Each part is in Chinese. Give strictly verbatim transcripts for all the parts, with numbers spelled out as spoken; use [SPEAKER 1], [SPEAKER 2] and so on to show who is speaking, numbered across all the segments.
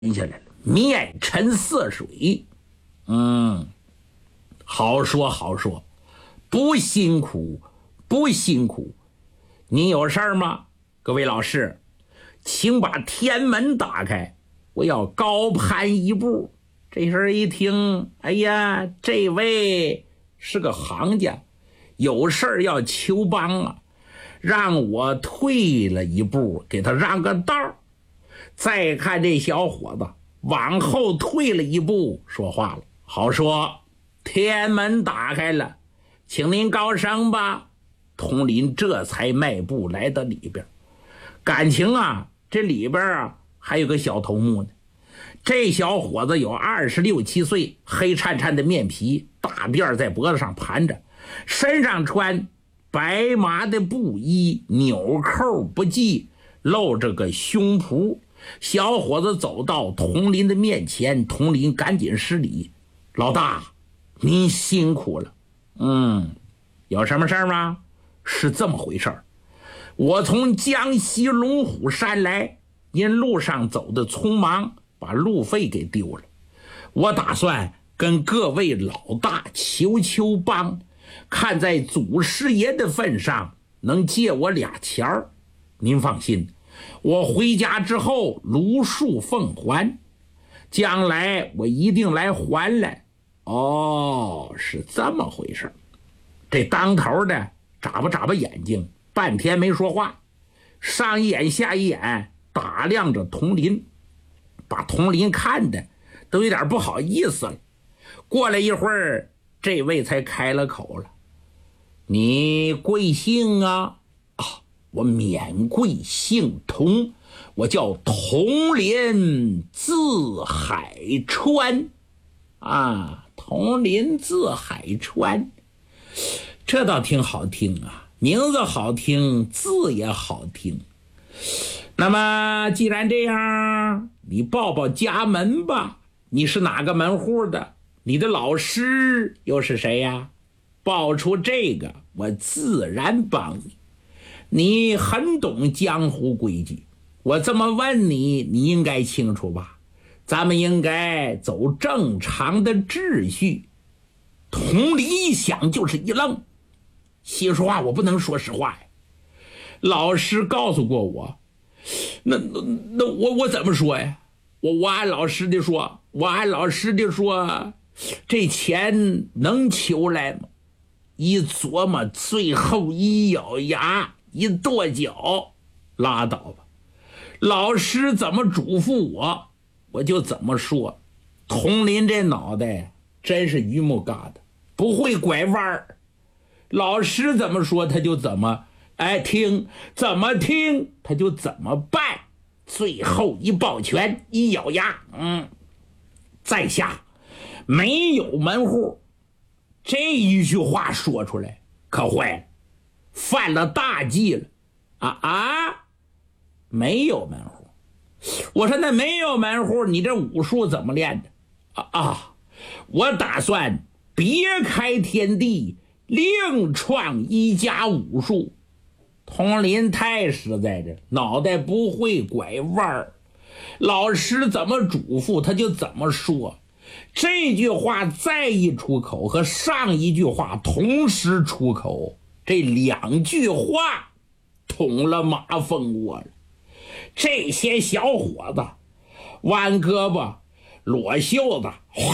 [SPEAKER 1] 下来了，面沉似水。嗯，好说好说，不辛苦不辛苦。你有事儿吗？各位老师，请把天门打开，我要高攀一步。这人一听，哎呀，这位是个行家，有事儿要求帮啊，让我退了一步，给他让个道。再看这小伙子往后退了一步，说话了，好说，天门打开了，请您高升吧。统领这才迈步来到里边，感情啊，这里边啊还有个小头目呢。这小伙子有二十六七岁，黑颤颤的面皮，大辫在脖子上盘着，身上穿白麻的布衣，纽扣不系，露着个胸脯。小伙子走到统领的面前，统领赶紧施礼：“老大，您辛苦了。嗯，有什么事儿吗？是这么回事儿，我从江西龙虎山来，因路上走的匆忙，把路费给丢了。我打算跟各位老大求求帮，看在祖师爷的份上，能借我俩钱儿。您放心，我回家之后如数奉还，将来我一定来还来。”哦，是这么回事。这当头的眨巴眨巴眼睛，半天没说话，上一眼下一眼打量着统领，把统领看的都有点不好意思了。过了一会儿，这位才开了口了：“你贵姓啊？”“啊，我免贵姓童，我叫统领字海川。”啊，统领字海川，这倒挺好听啊，名字好听，字也好听。那么既然这样，你报报家门吧，你是哪个门户的？你的老师又是谁呀？报出这个，我自然帮你。你很懂江湖规矩，我这么问你，你应该清楚吧？咱们应该走正常的秩序。统领一想就是一愣，心说话我不能说实话呀。老师告诉过我，那那那我我怎么说呀？我我按老师的说，我按老师的说，这钱能求来吗？一琢磨，最后一咬牙，一跺脚，拉倒吧。老师怎么嘱咐我，我就怎么说。统领这脑袋真是榆木疙瘩，不会拐弯儿。老师怎么说他就怎么哎听，怎么听他就怎么办。最后一抱拳，一咬牙，嗯，在下没有门户。这一句话说出来可坏了，犯了大忌了。啊啊，没有门户。我说那没有门户，你这武术怎么练的？啊啊，我打算别开天地，另创一家武术。统领太实在着，脑袋不会拐弯儿。老师怎么嘱咐他就怎么说。这句话再一出口，和上一句话同时出口，这两句话捅了马蜂窝了。这些小伙子弯胳膊裸袖子，哗，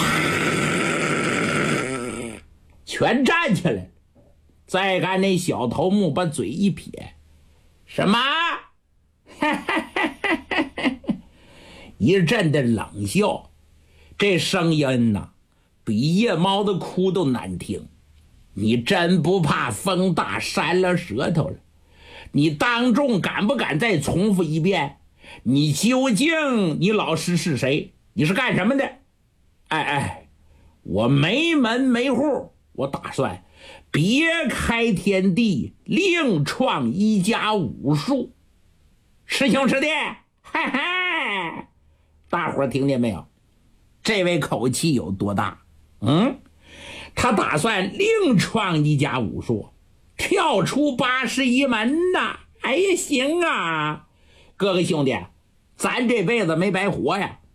[SPEAKER 1] 全站起来了。再看那小头目把嘴一撇：“什么？”一阵的冷笑，这声音呐，比夜猫的哭都难听。你真不怕风大扇了舌头了？你当众敢不敢再重复一遍？你究竟你老师是谁？你是干什么的？哎哎，我没门没户，我打算别开天地，另创一家武术。师兄师弟，嘿嘿，大伙听见没有？这位口气有多大？嗯，他打算另创一家武术，跳出八十一门呐！哎呀，行啊，各位兄弟，咱这辈子没白活呀！